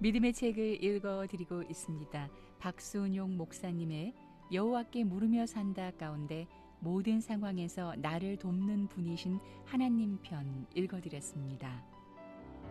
믿음의 책을 읽어드리고 있습니다. 박순용 목사님의 여호와께 물으며 산다 가운데 모든 상황에서 나를 돕는 분이신 하나님 편 읽어드렸습니다.